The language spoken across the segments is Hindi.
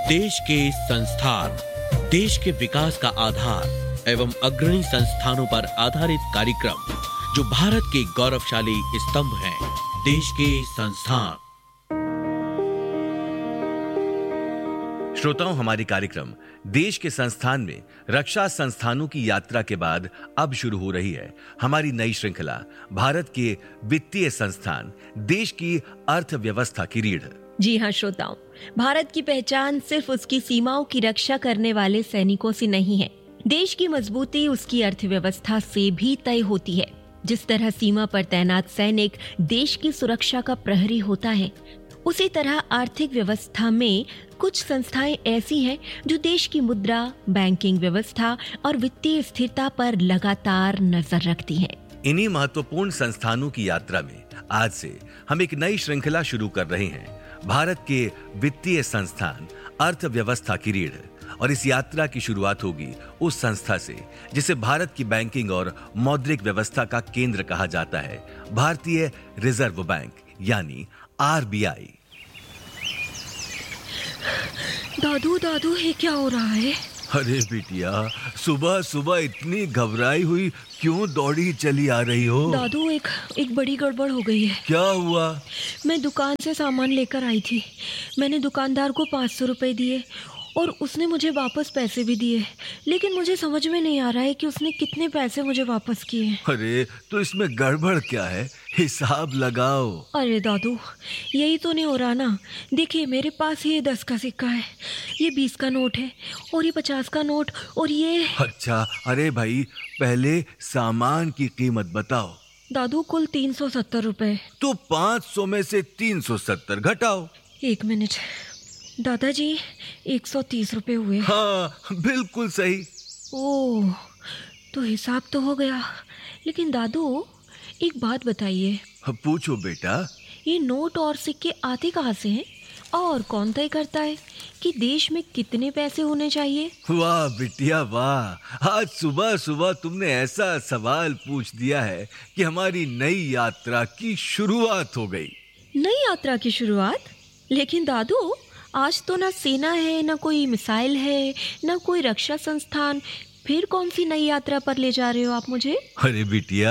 देश के संस्थान, देश के विकास का आधार एवं अग्रणी संस्थानों पर आधारित कार्यक्रम जो भारत के गौरवशाली स्तंभ हैं, देश के संस्थान। श्रोताओं, हमारी कार्यक्रम देश के संस्थान में रक्षा संस्थानों की यात्रा के बाद अब शुरू हो रही है हमारी नई श्रृंखला भारत के वित्तीय संस्थान, देश की अर्थव्यवस्था की रीढ़। जी हाँ श्रोताओं, भारत की पहचान सिर्फ उसकी सीमाओं की रक्षा करने वाले सैनिकों से नहीं है। देश की मजबूती उसकी अर्थव्यवस्था से भी तय होती है। जिस तरह सीमा पर तैनात सैनिक देश की सुरक्षा का प्रहरी होता है, उसी तरह आर्थिक व्यवस्था में कुछ संस्थाएं ऐसी हैं जो देश की मुद्रा, बैंकिंग व्यवस्था और वित्तीय स्थिरता पर लगातार नजर रखती हैं। इन्हीं महत्वपूर्ण संस्थानों की यात्रा में आज से हम एक नई श्रृंखला शुरू कर रहे हैं, भारत के वित्तीय संस्थान, अर्थव्यवस्था की रीढ़। और इस यात्रा की शुरुआत होगी उस संस्था से जिसे भारत की बैंकिंग और मौद्रिक व्यवस्था का केंद्र कहा जाता है, भारतीय रिजर्व बैंक यानी आरबीआई। दादू ये क्या हो रहा है? अरे बिटिया, सुबह सुबह इतनी घबराई हुई क्यों दौड़ी चली आ रही हो? दादू एक बड़ी गड़बड़ हो गई है। क्या हुआ? मैं दुकान से सामान लेकर आई थी। मैंने दुकानदार को 500 रुपए दिए और उसने मुझे वापस पैसे भी दिए, लेकिन मुझे समझ में नहीं आ रहा है कि उसने कितने पैसे मुझे वापस किए। अरे तो इसमें गड़बड़ क्या है? हिसाब लगाओ। अरे दादू, यही तो नहीं हो रहा ना। देखिए, मेरे पास ये 10 का सिक्का है, ये 20 का नोट है और ये 50 का नोट और ये। अच्छा, अरे भाई, पहले सामान की कीमत बताओ। दादू, कुल 370 रुपए। तो 500 में से 370 घटाओ। 1 मिनट दादाजी, 130 रुपए हुए। हाँ, बिल्कुल सही। ओह, तो हिसाब तो हो गया, लेकिन दादू एक बात बताइए। पूछो बेटा। ये नोट और सिक्के आते कहाँ से हैं और कौन तय करता है कि देश में कितने पैसे होने चाहिए? वाह बिटिया वाह, आज सुबह सुबह तुमने ऐसा सवाल पूछ दिया है कि हमारी नई यात्रा की शुरुआत हो गई। नई यात्रा की शुरुआत? लेकिन दादू, आज तो ना सेना है, ना कोई मिसाइल है, ना कोई रक्षा संस्थान। फिर कौन सी नई यात्रा पर ले जा रहे हो आप मुझे? अरे बिटिया,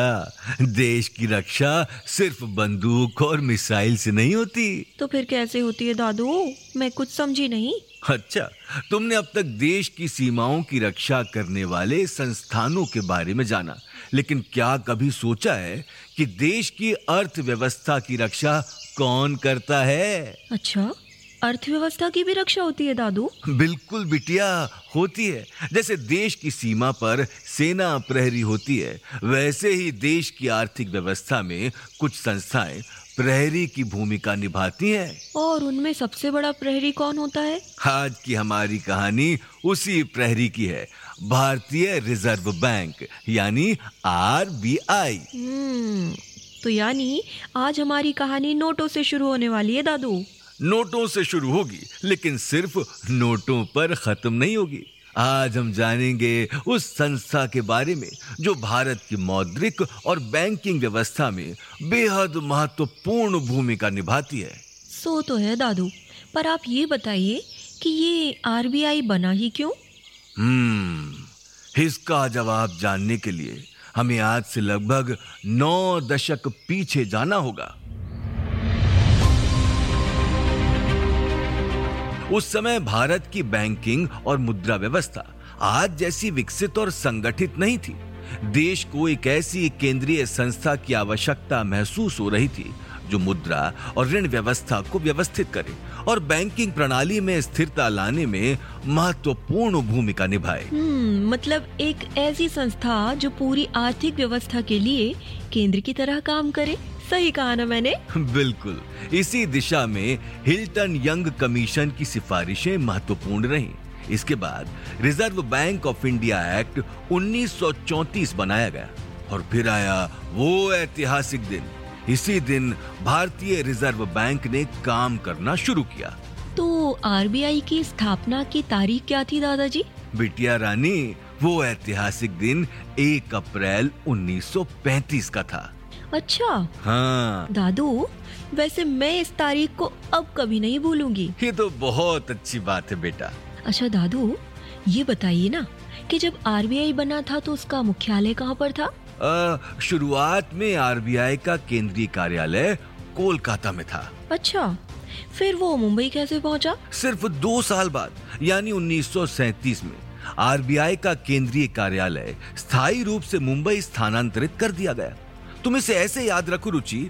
देश की रक्षा सिर्फ बंदूक और मिसाइल से नहीं होती। तो फिर कैसे होती है दादू? मैं कुछ समझी नहीं। अच्छा, तुमने अब तक देश की सीमाओं की रक्षा करने वाले संस्थानों के बारे में जाना, लेकिन क्या कभी सोचा है कि देश की अर्थव्यवस्था की रक्षा कौन करता है? अच्छा, अर्थव्यवस्था की भी रक्षा होती है दादू? बिल्कुल बिटिया, होती है। जैसे देश की सीमा पर सेना प्रहरी होती है, वैसे ही देश की आर्थिक व्यवस्था में कुछ संस्थाएं प्रहरी की भूमिका निभाती हैं। और उनमें सबसे बड़ा प्रहरी कौन होता है? आज की हमारी कहानी उसी प्रहरी की है, भारतीय रिजर्व बैंक यानी आरबीआई। तो यानी आज हमारी कहानी नोटों से शुरू होने वाली है दादू। नोटों से शुरू होगी, लेकिन सिर्फ नोटों पर खत्म नहीं होगी। आज हम जानेंगे उस संस्था के बारे में जो भारत की मौद्रिक और बैंकिंग व्यवस्था में बेहद महत्वपूर्ण भूमिका निभाती है। सो तो है दादू, पर आप ये बताइए कि ये आरबीआई बना ही क्यों? इसका जवाब जानने के लिए हमें आज से लगभग 9 दशक पीछे जाना होगा। उस समय भारत की बैंकिंग और मुद्रा व्यवस्था आज जैसी विकसित और संगठित नहीं थी। देश को एक ऐसी केंद्रीय संस्था की आवश्यकता महसूस हो रही थी जो मुद्रा और ऋण व्यवस्था को व्यवस्थित करे और बैंकिंग प्रणाली में स्थिरता लाने में महत्वपूर्ण भूमिका निभाए। मतलब एक ऐसी संस्था जो पूरी आर्थिक व्यवस्था के लिए केंद्र की तरह काम करे। सही कहा ना मैंने? बिल्कुल। इसी दिशा में हिल्टन यंग कमीशन की सिफारिशें महत्वपूर्ण रहीं। इसके बाद reserve bank of India act 1934 बनाया गया और फिर आया वो ऐतिहासिक दिन। इसी दिन भारतीय रिजर्व बैंक ने काम करना शुरू किया। तो आरबीआई की स्थापना की तारीख क्या थी दादाजी? बिटिया रानी, वो ऐतिहासिक दिन 1 अप्रैल 1935 का था। अच्छा हाँ, दादू, वैसे मैं इस तारीख को अब कभी नहीं भूलूंगी। ये तो बहुत अच्छी बात है बेटा। अच्छा दादू, ये बताइए ना कि जब आरबीआई बना था तो उसका मुख्यालय कहाँ पर था? शुरुआत में आरबीआई का केंद्रीय कार्यालय कोलकाता में था। अच्छा, फिर वो मुंबई कैसे पहुंचा? सिर्फ 2 साल बाद यानी 1937 में आरबीआई का केंद्रीय कार्यालय स्थायी रूप से मुंबई स्थानांतरित कर दिया गया। तुम इसे ऐसे याद रखो रुचि,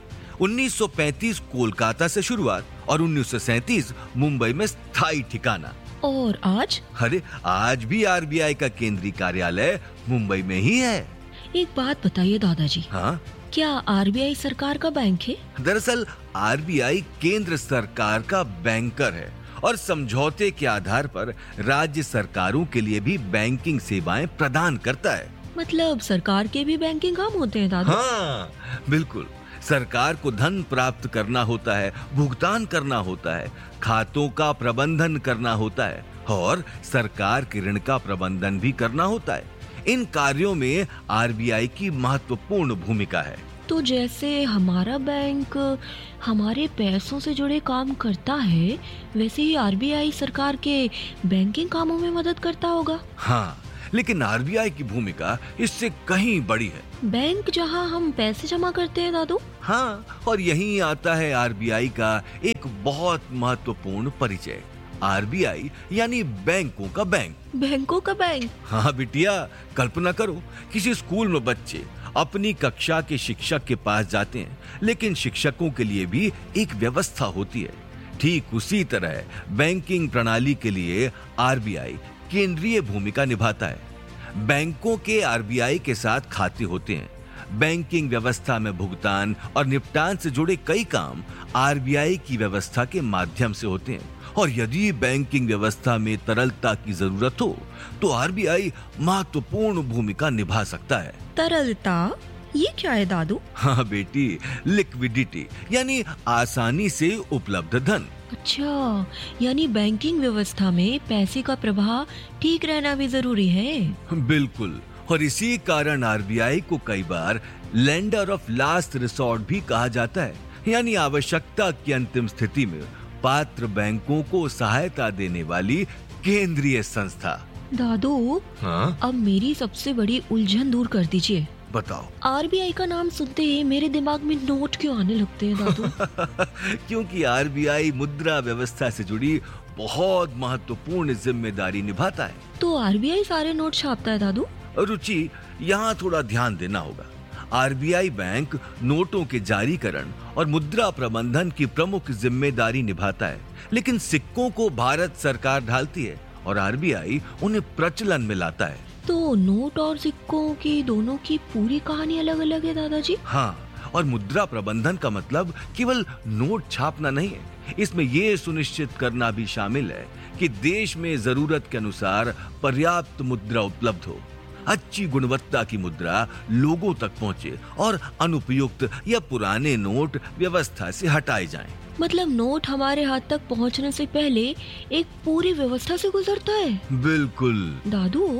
1935 कोलकाता से शुरुआत और 1937 मुंबई में स्थायी ठिकाना। और आज? अरे आज भी आरबीआई का केंद्रीय कार्यालय मुंबई में ही है। एक बात बताइए दादाजी, हाँ, क्या आरबीआई सरकार का बैंक है? दरअसल आरबीआई केंद्र सरकार का बैंकर है और समझौते के आधार पर राज्य सरकारों के लिए भी बैंकिंग सेवाएं प्रदान करता है। मतलब सरकार के भी बैंकिंग काम होते हैं दादा? हाँ, बिल्कुल। सरकार को धन प्राप्त करना होता है, भुगतान करना होता है, खातों का प्रबंधन करना होता है और सरकार के ऋण का प्रबंधन भी करना होता है। इन कार्यों में आरबीआई की महत्वपूर्ण भूमिका है। तो जैसे हमारा बैंक हमारे पैसों से जुड़े काम करता है, वैसे ही आरबीआई सरकार के बैंकिंग कामों में मदद करता होगा। हाँ, लेकिन आरबीआई की भूमिका इससे कहीं बड़ी है। बैंक जहां हम पैसे जमा करते हैं दादू? हाँ, और यहीं आता है आरबीआई का एक बहुत महत्वपूर्ण परिचय। आरबीआई यानी बैंकों का बैंक। बैंकों का बैंक? हाँ बिटिया, कल्पना करो किसी स्कूल में बच्चे अपनी कक्षा के शिक्षक के पास जाते हैं, लेकिन शिक्षकों के लिए भी एक व्यवस्था होती है। ठीक उसी तरह बैंकिंग प्रणाली के लिए आरबीआई केंद्रीय भूमिका निभाता है। बैंकों के आरबीआई के साथ खाते होते हैं। बैंकिंग व्यवस्था में भुगतान और निपटान से जुड़े कई काम आरबीआई की व्यवस्था के माध्यम से होते हैं और यदि बैंकिंग व्यवस्था में तरलता की जरूरत हो तो आरबीआई महत्वपूर्ण भूमिका निभा सकता है। तरलता? ये क्या है दादू? हाँ बेटी, लिक्विडिटी यानी आसानी से उपलब्ध धन। अच्छा, यानी बैंकिंग व्यवस्था में पैसे का प्रवाह ठीक रहना भी जरूरी है। बिल्कुल, और इसी कारण आरबीआई को कई बार लेंडर ऑफ लास्ट रिसोर्ट भी कहा जाता है, यानी आवश्यकता की अंतिम स्थिति में पात्र बैंकों को सहायता देने वाली केंद्रीय संस्था। दादू, हाँ? अब मेरी सबसे बड़ी उलझन दूर कर दीजिए। बताओ। आरबीआई का नाम सुनते ही मेरे दिमाग में नोट क्यों आने लगते हैं दादू? क्योंकि आरबीआई मुद्रा व्यवस्था से जुड़ी बहुत महत्वपूर्ण जिम्मेदारी निभाता है। तो आरबीआई सारे नोट छापता है दादू? रुचि, यहाँ थोड़ा ध्यान देना होगा। आरबीआई बैंक नोटों के जारीकरण और मुद्रा प्रबंधन की प्रमुख जिम्मेदारी निभाता है, लेकिन सिक्कों को भारत सरकार ढालती है और आरबीआई उन्हें प्रचलन में लाता है। तो नोट और सिक्कों की दोनों की पूरी कहानी अलग अलग है दादाजी? हाँ, और मुद्रा प्रबंधन का मतलब केवल नोट छापना नहीं है। इसमें ये सुनिश्चित करना भी शामिल है कि देश में जरूरत के अनुसार पर्याप्त मुद्रा उपलब्ध हो, अच्छी गुणवत्ता की मुद्रा लोगों तक पहुंचे और अनुपयुक्त या पुराने नोट व्यवस्था से हटाए जाएं। मतलब नोट हमारे हाथ तक पहुंचने से पहले एक पूरी व्यवस्था से गुजरता है। बिल्कुल। दादू,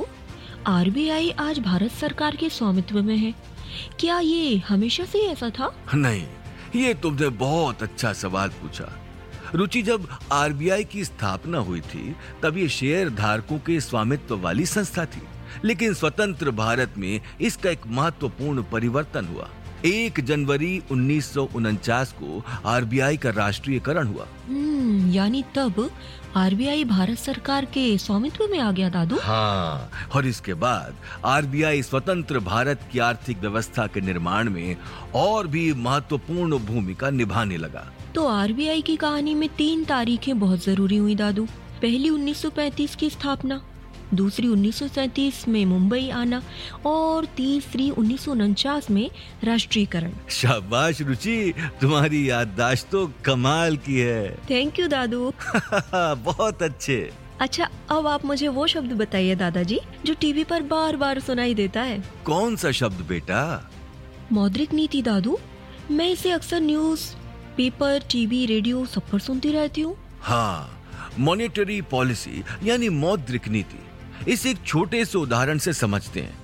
आरबीआई आज भारत सरकार के स्वामित्व में है, क्या ये हमेशा से ऐसा था? नहीं, ये तुमने बहुत अच्छा सवाल पूछा। रुचि, जब आरबीआई की स्थापना हुई थी तब ये शेयर धारकों के स्वामित्व वाली संस्था थी, लेकिन स्वतंत्र भारत में इसका एक महत्वपूर्ण परिवर्तन हुआ। 1 जनवरी 1949 को आरबीआई का राष्ट्रीयकरण हुआ। यानी तब आरबीआई भारत सरकार के स्वामित्व में आ गया दादू? हाँ, और इसके बाद आरबीआई स्वतंत्र भारत की आर्थिक व्यवस्था के निर्माण में और भी महत्वपूर्ण भूमिका निभाने लगा। तो आरबीआई की कहानी में 3 तारीखें बहुत जरूरी हुई दादू। पहली 1935 की स्थापना, दूसरी 1937 में मुंबई आना और तीसरी 1949 में राष्ट्रीयकरण। शाबाश रुचि, तुम्हारी याददाश्त तो कमाल की है। थैंक यू दादू। बहुत अच्छे। अच्छा, अब आप मुझे वो शब्द बताइए दादाजी जो टीवी पर बार बार सुनाई देता है। कौन सा शब्द बेटा? मौद्रिक नीति दादू। मैं इसे अक्सर न्यूज पेपर, टीवी, रेडियो सब पर सुनती रहती हूँ। हाँ, मॉनेटरी पॉलिसी यानी मौद्रिक नीति। इसे एक छोटे से उदाहरण से समझते हैं।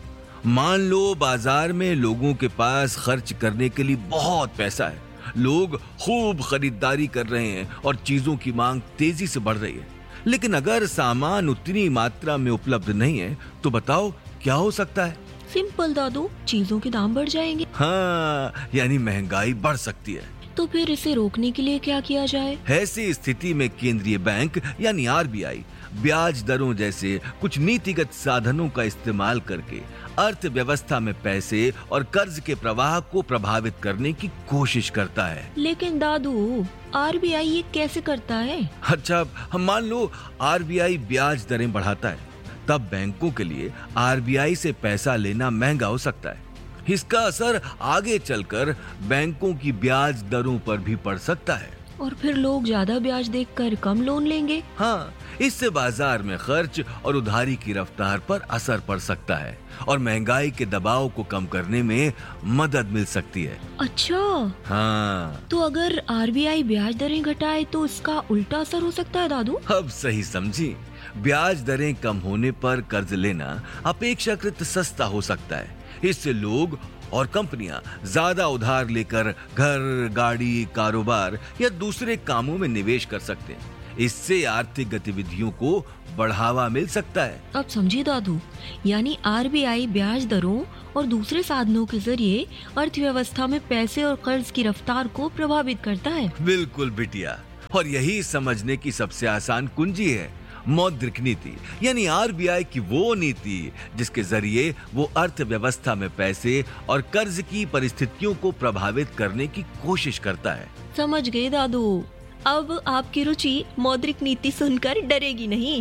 मान लो बाजार में लोगों के पास खर्च करने के लिए बहुत पैसा है, लोग खूब खरीदारी कर रहे हैं और चीजों की मांग तेजी से बढ़ रही है, लेकिन अगर सामान उतनी मात्रा में उपलब्ध नहीं है तो बताओ क्या हो सकता है? सिंपल दादू, चीजों के दाम बढ़ जाएंगे। हाँ, यानी महंगाई बढ़ सकती है। तो फिर इसे रोकने के लिए क्या किया जाए? ऐसी स्थिति में केंद्रीय बैंक यानी आरबीआई ब्याज दरों जैसे कुछ नीतिगत साधनों का इस्तेमाल करके अर्थव्यवस्था में पैसे और कर्ज के प्रवाह को प्रभावित करने की कोशिश करता है। लेकिन दादू, आरबीआई ये कैसे करता है? अच्छा, हम मान लो आरबीआई ब्याज दरें बढ़ाता है, तब बैंकों के लिए आरबीआई से पैसा लेना महंगा हो सकता है। इसका असर आगे चलकर बैंकों की ब्याज दरों पर भी पड़ सकता है। और फिर लोग ज्यादा ब्याज देखकर कम लोन लेंगे। हाँ, इससे बाजार में खर्च और उधारी की रफ्तार पर असर पड़ सकता है और महंगाई के दबाव को कम करने में मदद मिल सकती है। अच्छा, हाँ, तो अगर आरबीआई ब्याज दरें घटाए तो इसका उल्टा असर हो सकता है दादू? अब सही समझी। ब्याज दरें कम होने पर कर्ज लेना अपेक्षाकृत सस्ता हो सकता है। इससे लोग और कंपनियां ज्यादा उधार लेकर घर, गाड़ी, कारोबार या दूसरे कामों में निवेश कर सकते हैं। इससे आर्थिक गतिविधियों को बढ़ावा मिल सकता है। अब समझिए दादू, यानी आरबीआई ब्याज दरों और दूसरे साधनों के जरिए अर्थव्यवस्था में पैसे और कर्ज की रफ्तार को प्रभावित करता है। बिल्कुल बिटिया, और यही समझने की सबसे आसान कुंजी है मौद्रिक नीति, यानी आरबीआई की वो नीति जिसके जरिए वो अर्थव्यवस्था में पैसे और कर्ज की परिस्थितियों को प्रभावित करने की कोशिश करता है। समझ गए दादू, अब आपकी रुचि मौद्रिक नीति सुनकर डरेगी नहीं।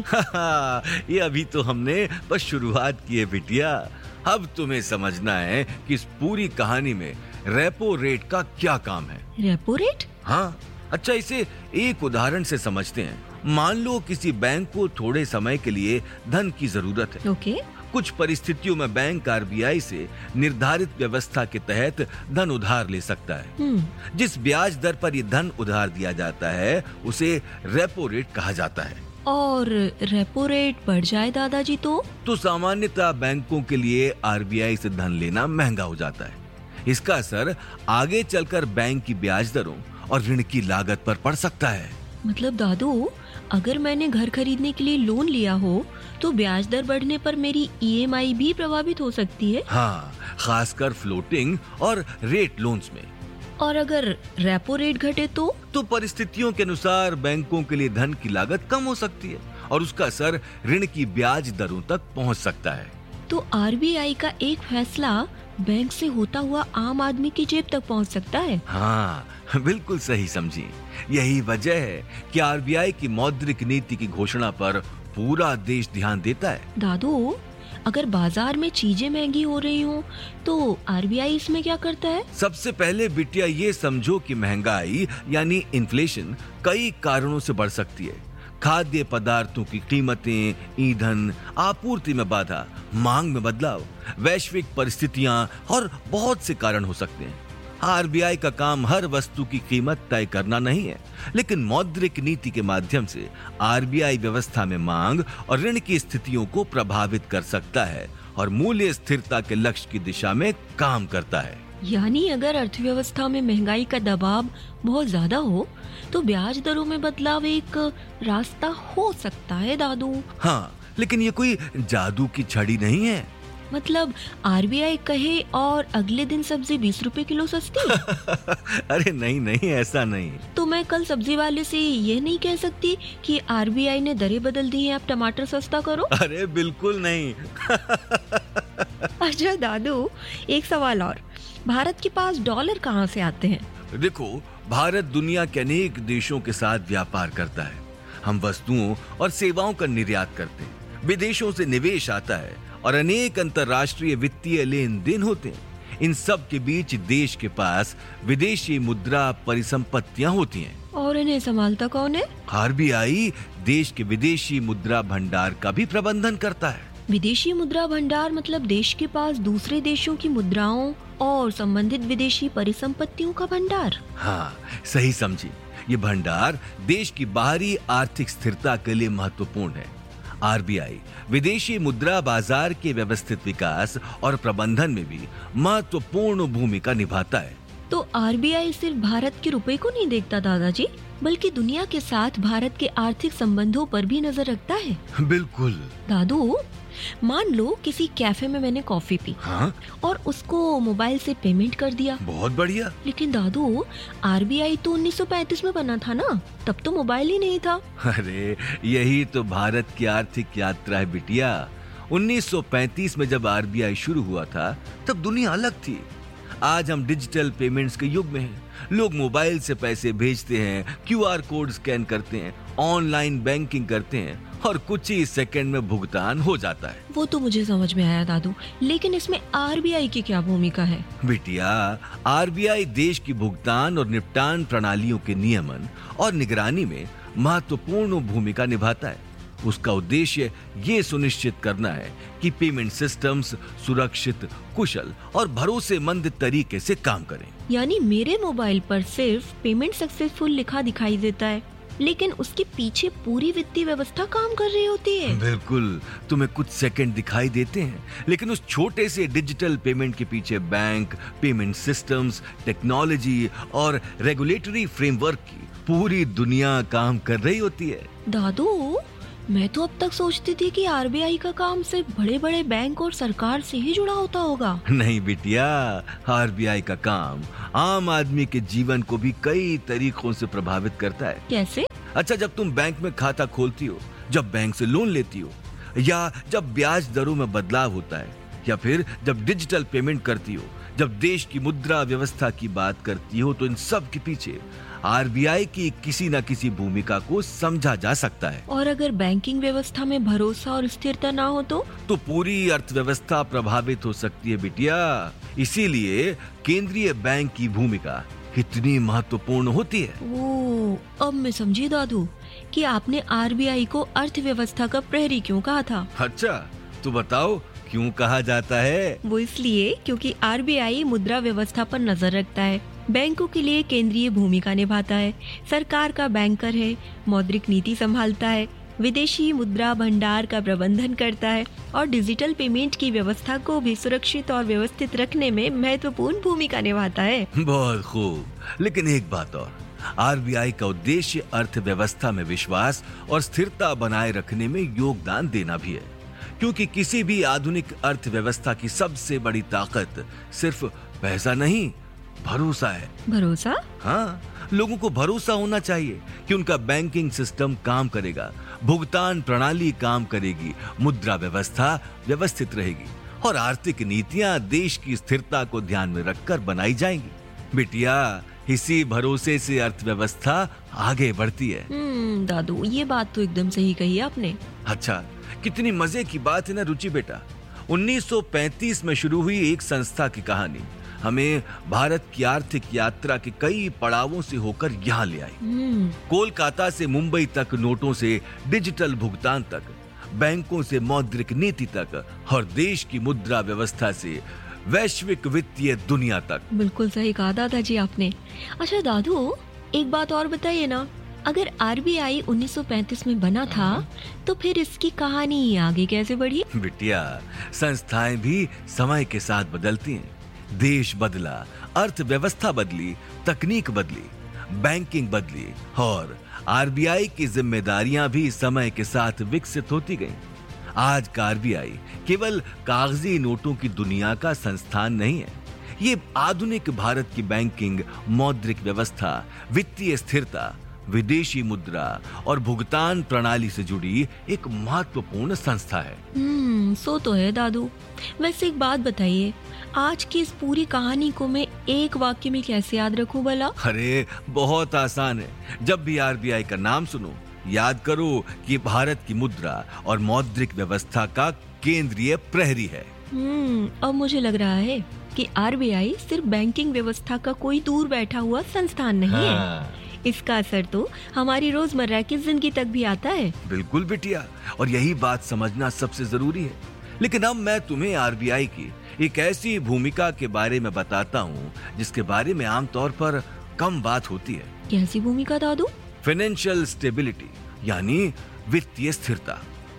ये अभी तो हमने बस शुरुआत की है बिटिया। अब तुम्हें समझना है कि इस पूरी कहानी में रेपो रेट का क्या काम है। Repo rate? हाँ, अच्छा, इसे एक उदाहरण से समझते हैं। मान लो किसी बैंक को थोड़े समय के लिए धन की जरूरत है। ओके। कुछ परिस्थितियों में बैंक आरबीआई से निर्धारित व्यवस्था के तहत धन उधार ले सकता है। जिस ब्याज दर पर ये धन उधार दिया जाता है उसे रेपो रेट कहा जाता है। और रेपो रेट बढ़ जाए दादाजी तो सामान्यतः बैंकों के लिए आरबीआई से धन लेना महंगा हो जाता है। इसका असर आगे चलकर बैंक की ब्याज दरों और ऋण की लागत पर पड़ सकता है। मतलब दादू, अगर मैंने घर खरीदने के लिए लोन लिया हो तो ब्याज दर बढ़ने पर मेरी ईएमआई भी प्रभावित हो सकती है। हाँ, खासकर फ्लोटिंग और रेट लोन्स में। और अगर रेपो रेट घटे तो परिस्थितियों के अनुसार बैंकों के लिए धन की लागत कम हो सकती है और उसका असर ऋण की ब्याज दरों तक पहुंच सकता है। तो आरबीआई का एक फैसला बैंक से होता हुआ आम आदमी की जेब तक पहुंच सकता है। हाँ, बिल्कुल सही समझी। यही वजह है कि आरबीआई की मौद्रिक नीति की घोषणा पर पूरा देश ध्यान देता है। दादू, अगर बाजार में चीजें महंगी हो रही हो तो आरबीआई इसमें क्या करता है? सबसे पहले बिटिया ये समझो कि महंगाई यानी इन्फ्लेशन कई कारणों से बढ़ सकती है। खाद्य पदार्थों की कीमतें, ईंधन, आपूर्ति में बाधा, मांग में बदलाव, वैश्विक परिस्थितियां और बहुत से कारण हो सकते हैं। आरबीआई का काम हर वस्तु की कीमत तय करना नहीं है, लेकिन मौद्रिक नीति के माध्यम से आरबीआई व्यवस्था में मांग और ऋण की स्थितियों को प्रभावित कर सकता है और मूल्य स्थिरता के लक्ष्य की दिशा में काम करता है। यानी अगर अर्थव्यवस्था में महंगाई का दबाव बहुत ज्यादा हो तो ब्याज दरों में बदलाव एक रास्ता हो सकता है दादू। हाँ, लेकिन ये कोई जादू की छड़ी नहीं है। मतलब आरबीआई कहे और अगले दिन सब्जी 20 रुपए किलो सस्ती? अरे नहीं नहीं, ऐसा नहीं। तो मैं कल सब्जी वाले से ये नहीं कह सकती कि आरबीआई ने दरें बदल दी हैं, आप टमाटर सस्ता करो? अरे बिल्कुल नहीं। अच्छा दादू, एक सवाल और, भारत के पास डॉलर कहाँ से आते हैं? देखो, भारत दुनिया के अनेक देशों के साथ व्यापार करता है। हम वस्तुओं और सेवाओं का निर्यात करते हैं, विदेशों से निवेश आता है और अनेक अंतर्राष्ट्रीय वित्तीय लेन देन होते हैं। इन सब के बीच देश के पास विदेशी मुद्रा परिसंपत्तियां होती हैं। और इन्हें संभालता कौन है? आरबीआई देश के विदेशी मुद्रा भंडार का भी प्रबंधन करता है। विदेशी मुद्रा भंडार मतलब देश के पास दूसरे देशों की मुद्राओं और संबंधित विदेशी परिसंपत्तियों का भंडार। हाँ, सही समझी। ये भंडार देश की बाहरी आर्थिक स्थिरता के लिए महत्वपूर्ण है। आरबीआई विदेशी मुद्रा बाजार के व्यवस्थित विकास और प्रबंधन में भी महत्वपूर्ण भूमिका निभाता है। तो आरबीआई सिर्फ भारत के रुपए को नहीं देखता दादाजी, बल्कि दुनिया के साथ भारत के आर्थिक संबंधों पर भी नजर रखता है। बिल्कुल। दादू, मान लो किसी कैफे में मैंने कॉफी पी, हाँ? और उसको मोबाइल से पेमेंट कर दिया। बहुत बढ़िया। लेकिन दादू, आरबीआई तो 1935 में बना था ना, तब तो मोबाइल ही नहीं था। अरे यही तो भारत की आर्थिक यात्रा है बिटिया। 1935 में जब आरबीआई शुरू हुआ था तब दुनिया अलग थी। आज हम डिजिटल पेमेंट्स के युग में हैं। लोग मोबाइल से पैसे भेजते हैं, क्यूआर कोड स्कैन करते हैं, ऑनलाइन बैंकिंग करते हैं और कुछ ही सेकंड में भुगतान हो जाता है। वो तो मुझे समझ में आया दादू, लेकिन इसमें आरबीआई की क्या भूमिका है? बिटिया, आरबीआई देश की भुगतान और निपटान प्रणालियों के नियमन और निगरानी में महत्वपूर्ण भूमिका निभाता है। उसका उद्देश्य ये सुनिश्चित करना है कि पेमेंट सिस्टम्स सुरक्षित, कुशल और भरोसेमंद तरीके से काम करें। यानी मेरे मोबाइल पर सिर्फ पेमेंट सक्सेसफुल लिखा दिखाई देता है, लेकिन उसके पीछे पूरी वित्तीय व्यवस्था काम कर रही होती है। बिल्कुल, तुम्हें कुछ सेकंड दिखाई देते हैं, लेकिन उस छोटे से डिजिटल पेमेंट के पीछे बैंक, पेमेंट सिस्टम्स, टेक्नोलॉजी और रेगुलेटरी फ्रेमवर्क की पूरी दुनिया काम कर रही होती है। दादू, मैं तो अब तक सोचती थी कि आरबीआई का काम सिर्फ बड़े बड़े बैंक और सरकार से ही जुड़ा होता होगा। नहीं बिटिया, आरबीआई का काम आम आदमी के जीवन को भी कई तरीकों से प्रभावित करता है। कैसे? अच्छा, जब तुम बैंक में खाता खोलती हो, जब बैंक से लोन लेती हो, या जब ब्याज दरों में बदलाव होता है, या फिर जब डिजिटल पेमेंट करती हो, जब देश की मुद्रा व्यवस्था की बात करती हो, तो इन सब के पीछे आरबीआई की किसी न किसी भूमिका को समझा जा सकता है। और अगर बैंकिंग व्यवस्था में भरोसा और स्थिरता ना हो तो पूरी अर्थव्यवस्था प्रभावित हो सकती है बिटिया। इसीलिए केंद्रीय बैंक की भूमिका इतनी महत्वपूर्ण होती है। ओ, अब मैं समझी दादू कि आपने आरबीआई को अर्थव्यवस्था का प्रहरी क्यों कहा था। अच्छा, तो बताओ क्यों कहा जाता है? वो इसलिए क्योंकि आरबीआई मुद्रा व्यवस्था पर नजर रखता है, बैंकों के लिए केंद्रीय भूमिका निभाता है, सरकार का बैंकर है, मौद्रिक नीति संभालता है, विदेशी मुद्रा भंडार का प्रबंधन करता है और डिजिटल पेमेंट की व्यवस्था को भी सुरक्षित और व्यवस्थित रखने में महत्वपूर्ण भूमिका निभाता है। बहुत खूब, लेकिन एक बात और, आरबीआई का उद्देश्य अर्थव्यवस्था में विश्वास और स्थिरता बनाए रखने में योगदान देना भी है, क्योंकि किसी भी आधुनिक अर्थव्यवस्था की सबसे बड़ी ताकत सिर्फ पैसा नहीं, भरोसा है। भरोसा? हाँ, लोगों को भरोसा होना चाहिए कि उनका बैंकिंग सिस्टम काम करेगा, भुगतान प्रणाली काम करेगी, मुद्रा व्यवस्था व्यवस्थित रहेगी और आर्थिक नीतियां देश की स्थिरता को ध्यान में रखकर बनाई जाएंगी। बिटिया, इसी भरोसे से अर्थव्यवस्था आगे बढ़ती है। दादू, ये बात तो एकदम सही कही आपने। अच्छा, कितनी मजे की बात है ना रुचि बेटा। 1935 में शुरू हुई एक संस्था की कहानी हमें भारत की आर्थिक यात्रा के कई पड़ावों से होकर यहाँ ले आई। कोलकाता से मुंबई तक, नोटों से डिजिटल भुगतान तक, बैंकों से मौद्रिक नीति तक और देश की मुद्रा व्यवस्था से वैश्विक वित्तीय दुनिया तक। बिल्कुल सही कहा दादाजी आपने। अच्छा दादू, एक बात और बताइए ना, अगर आरबीआई 1935 में बना था तो फिर इसकी कहानी आगे कैसे बढ़ी? बिटिया, संस्थाएं भी समय के साथ बदलती हैं। देश बदला, अर्थव्यवस्था बदली, तकनीक बदली, बैंकिंग बदली और आरबीआई की जिम्मेदारियां भी समय के साथ विकसित होती गईं। आज का आरबीआई केवल कागजी नोटों की दुनिया का संस्थान नहीं है। ये आधुनिक भारत की बैंकिंग, मौद्रिक व्यवस्था, वित्तीय स्थिरता, विदेशी मुद्रा और भुगतान प्रणाली से जुड़ी एक महत्वपूर्ण संस्था है। सो तो है दादू। वैसे एक बात बताइए, आज की इस पूरी कहानी को मैं एक वाक्य में कैसे याद रखूं भला? अरे बहुत आसान है। जब भी आरबीआई का नाम सुनो, याद करो कि भारत की मुद्रा और मौद्रिक व्यवस्था का केंद्रीय प्रहरी है। अब मुझे लग रहा है कि आरबीआई सिर्फ बैंकिंग व्यवस्था का कोई दूर बैठा हुआ संस्थान नहीं है। इसका असर तो हमारी रोजमर्रा की जिंदगी तक भी आता है। बिल्कुल बिटिया, और यही बात समझना सबसे जरूरी है। लेकिन अब मैं तुम्हें आरबीआई की एक ऐसी भूमिका के बारे में बताता हूँ जिसके बारे में आमतौर पर कम बात होती है। कैसी भूमिका दादू? फाइनेंशियल स्टेबिलिटी, यानी वित्तीय स्थिरता।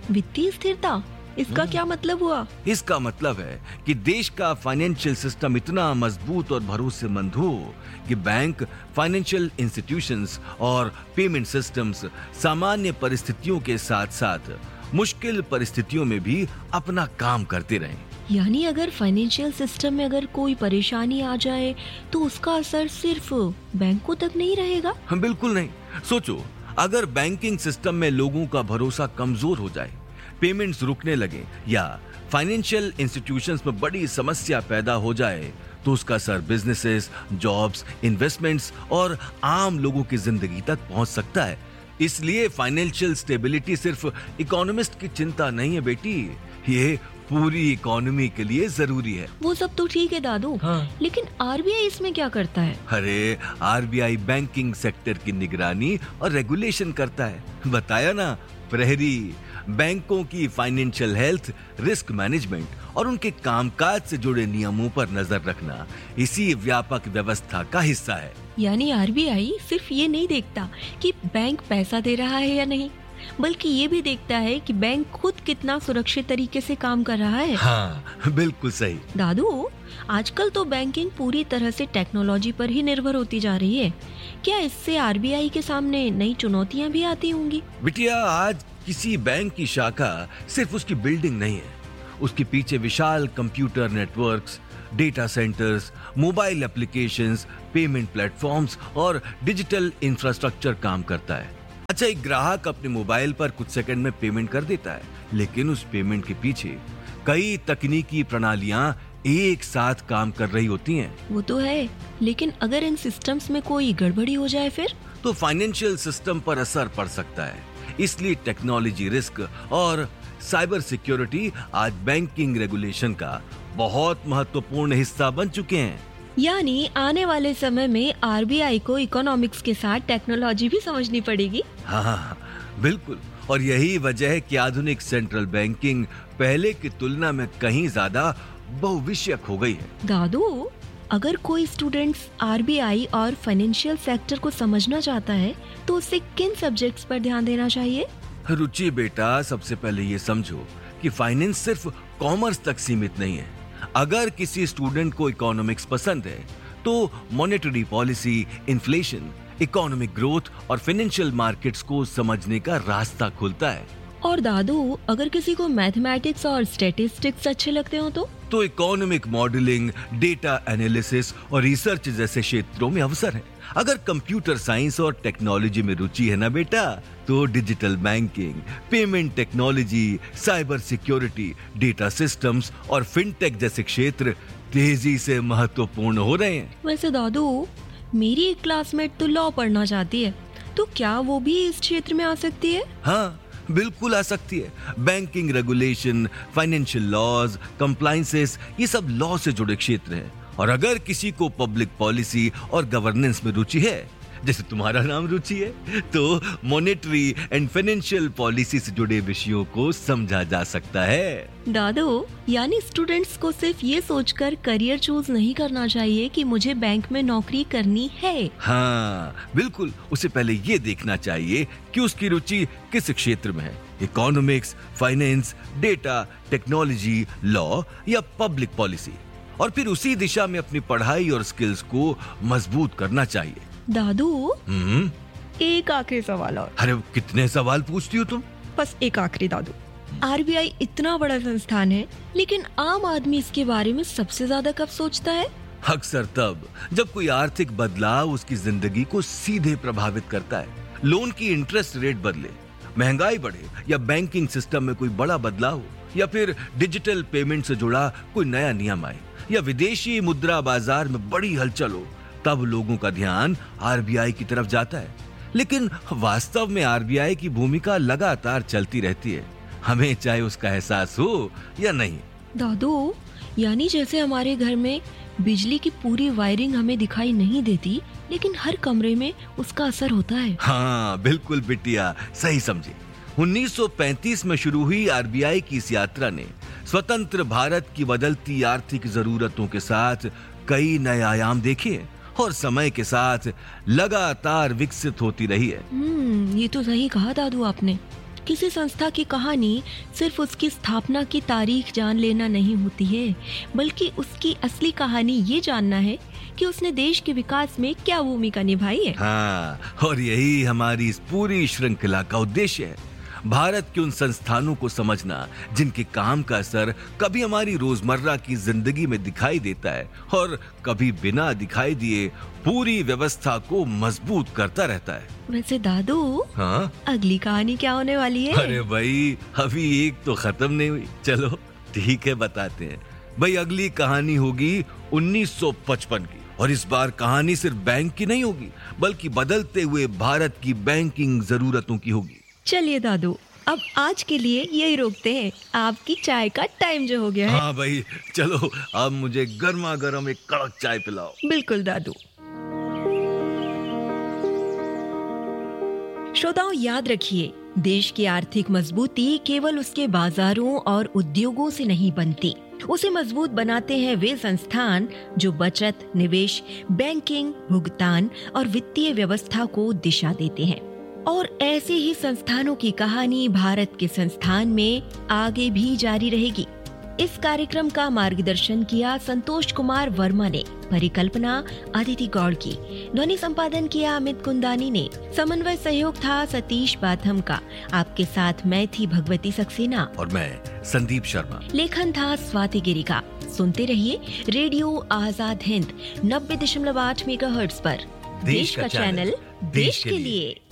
वित्तीय स्थिरता, इसका क्या मतलब हुआ? इसका मतलब है कि देश का फाइनेंशियल सिस्टम इतना मजबूत और भरोसेमंद हो कि बैंक, फाइनेंशियल इंस्टीट्यूशंस और पेमेंट सिस्टम्स सामान्य परिस्थितियों के साथ साथ मुश्किल परिस्थितियों में भी अपना काम करते रहें। यानी अगर फाइनेंशियल सिस्टम में अगर कोई परेशानी आ जाए तो उसका असर सिर्फ बैंकों तक नहीं रहेगा? बिल्कुल नहीं। सोचो, अगर बैंकिंग सिस्टम में लोगों का भरोसा कमजोर हो जाए, पेमेंट्स रुकने लगे या फाइनेंशियल इंस्टीट्यूशंस में बड़ी समस्या पैदा हो जाए तो उसका असर बिजनेसेस, जॉब्स, इन्वेस्टमेंट्स और आम लोगों की जिंदगी तक पहुंच सकता है। इसलिए फाइनेंशियल स्टेबिलिटी सिर्फ इकोनॉमिस्ट की चिंता नहीं है बेटी, ये पूरी इकोनॉमी के लिए जरूरी है। वो सब तो ठीक है दादू, हाँ। लेकिन आरबीआई इसमें क्या करता है? अरे आरबीआई बैंकिंग सेक्टर की निगरानी और रेगुलेशन करता है। बताया ना, प्रहरी। बैंकों की फाइनेंशियल हेल्थ, रिस्क मैनेजमेंट और उनके कामकाज से जुड़े नियमों पर नजर रखना इसी व्यापक व्यवस्था का हिस्सा है। यानी आरबीआई सिर्फ ये नहीं देखता कि बैंक पैसा दे रहा है या नहीं, बल्कि ये भी देखता है कि बैंक खुद कितना सुरक्षित तरीके से काम कर रहा है। हाँ, बिल्कुल सही। दादू, आजकल तो बैंकिंग पूरी तरह से टेक्नोलॉजी पर ही निर्भर होती जा रही है। क्या इससे आरबीआई के सामने नई चुनौतियां भी आती होंगी? बिटिया, आज किसी बैंक की शाखा सिर्फ उसकी बिल्डिंग नहीं है, उसके पीछे विशाल computer networks, data centres, mobile applications, payment platforms और डिजिटल इंफ्रास्ट्रक्चर काम करता है। अच्छा, एक ग्राहक अपने मोबाइल पर कुछ सेकंड में पेमेंट कर देता है, लेकिन उस पेमेंट के पीछे कई तकनीकी प्रणालियां एक साथ काम कर रही होती हैं। वो तो है, लेकिन अगर इन सिस्टम्स में कोई गड़बड़ी हो जाए फिर? तो फाइनेंशियल सिस्टम पर असर पड़ सकता है। इसलिए टेक्नोलॉजी रिस्क और साइबर सिक्योरिटी आज बैंकिंग रेगुलेशन का बहुत महत्वपूर्ण हिस्सा बन चुके हैं। यानी आने वाले समय में आरबीआई को इकोनॉमिक्स के साथ टेक्नोलॉजी भी समझनी पड़ेगी। हाँ, बिल्कुल। और यही वजह है कि आधुनिक सेंट्रल बैंकिंग पहले की तुलना में कहीं ज्यादा बहुविषयक हो गई है। दादू, अगर कोई स्टूडेंट्स आरबीआई और फाइनेंशियल सेक्टर को समझना चाहता है तो उसे किन सब्जेक्ट्स पर ध्यान देना चाहिए? रुचि बेटा, सबसे पहले ये समझो कि फाइनेंस सिर्फ कॉमर्स तक सीमित नहीं है। अगर किसी स्टूडेंट को इकोनॉमिक्स पसंद है तो monetary policy, inflation, economic growth और फाइनेंशियल मार्केट्स को समझने का रास्ता खुलता है। और दादू, अगर किसी को मैथमेटिक्स और स्टैटिस्टिक्स अच्छे लगते हो तो इकोनॉमिक मॉडलिंग, डेटा एनालिसिस और रिसर्च जैसे क्षेत्रों में अवसर है। अगर कंप्यूटर साइंस और टेक्नोलॉजी में रुचि है ना बेटा, तो digital banking, payment technology, cyber security, data systems और फिनटेक जैसे क्षेत्र तेजी से महत्वपूर्ण हो रहे हैं। वैसे दादू, मेरी एक क्लासमेट तो लॉ पढ़ना चाहती है, तो क्या वो भी इस क्षेत्र में आ सकती है? हाँ, बिल्कुल आ सकती है। Banking regulation, financial laws, compliances, ये सब लॉ से जुड़े क्षेत्र हैं। और अगर किसी को पब्लिक पॉलिसी और गवर्नेंस में रुचि है, जैसे तुम्हारा नाम रुचि है, तो मॉनेटरी एंड फाइनेंशियल पॉलिसी से जुड़े विषयों को समझा जा सकता है। दादू, यानी स्टूडेंट्स को सिर्फ ये सोचकर करियर चूज नहीं करना चाहिए कि मुझे बैंक में नौकरी करनी है। हाँ, बिल्कुल। उसे पहले ये देखना चाहिए कि उसकी रुचि किस क्षेत्र में है, economics, finance, data, technology, law या पब्लिक पॉलिसी, और फिर उसी दिशा में अपनी पढ़ाई और स्किल्स को मजबूत करना चाहिए। दादू, एक आखिरी सवाल और। अरे, कितने सवाल पूछती हो तुम? बस एक आखिरी दादू। आरबीआई इतना बड़ा संस्थान है, लेकिन आम आदमी इसके बारे में सबसे ज्यादा कब सोचता है? अक्सर तब जब कोई आर्थिक बदलाव उसकी जिंदगी को सीधे प्रभावित करता है। लोन की इंटरेस्ट रेट बदले, महंगाई बढ़े या बैंकिंग सिस्टम में कोई बड़ा बदलाव हो, या फिर डिजिटल पेमेंट से जुड़ा कोई नया नियम आए, या विदेशी मुद्रा बाजार में बड़ी हलचल हो, तब लोगों का ध्यान आरबीआई की तरफ जाता है। लेकिन वास्तव में आरबीआई की भूमिका लगातार चलती रहती है, हमें चाहे उसका एहसास हो या नहीं। दादू, यानी जैसे हमारे घर में बिजली की पूरी वायरिंग हमें दिखाई नहीं देती, लेकिन हर कमरे में उसका असर होता है। हाँ, बिल्कुल बिटिया, सही समझे। 1935 में शुरू हुई आरबीआई की इस यात्रा ने स्वतंत्र भारत की बदलती आर्थिक जरूरतों के साथ कई नए आयाम देखे और समय के साथ लगातार विकसित होती रही है। ये तो सही कहा दादू आपने। किसी संस्था की कहानी सिर्फ उसकी स्थापना की तारीख जान लेना नहीं होती है, बल्कि उसकी असली कहानी ये जानना है कि उसने देश के विकास में क्या भूमिका निभाई है। हाँ, और यही हमारी इस पूरी श्रृंखला का उद्देश्य है। भारत के उन संस्थानों को समझना जिनके काम का असर कभी हमारी रोजमर्रा की जिंदगी में दिखाई देता है और कभी बिना दिखाई दिए पूरी व्यवस्था को मजबूत करता रहता है। वैसे दादू, हाँ? अगली कहानी क्या होने वाली है? अरे भाई, अभी एक तो खत्म नहीं हुई। चलो ठीक है, बताते हैं। भाई, अगली कहानी होगी 1955 की, और इस बार कहानी सिर्फ बैंक की नहीं होगी, बल्कि बदलते हुए भारत की बैंकिंग जरूरतों की होगी। चलिए दादू, अब आज के लिए यही रोकते हैं, आपकी चाय का टाइम जो हो गया है। हाँ भाई, चलो अब मुझे गर्मा गर्म एक कड़क चाय पिलाओ। बिल्कुल दादू। श्रोताओं, याद रखिए, देश की आर्थिक मजबूती केवल उसके बाजारों और उद्योगों से नहीं बनती। उसे मजबूत बनाते हैं वे संस्थान जो बचत, निवेश, बैंकिंग, भुगतान और वित्तीय व्यवस्था को दिशा देते हैं। और ऐसे ही संस्थानों की कहानी भारत के संस्थान में आगे भी जारी रहेगी। इस कार्यक्रम का मार्गदर्शन किया संतोष कुमार वर्मा ने, परिकल्पना अदिति गौड़ की, ध्वनि संपादन किया अमित कुंदानी ने, समन्वय सहयोग था सतीश बाथम का। आपके साथ मैं थी भगवती सक्सेना और मैं संदीप शर्मा। लेखन था स्वाति गिरी का। सुनते रहिए रेडियो आजाद हिंद 90.8 मेगाहर्ट्ज पर। देश का चैनल, देश के लिए।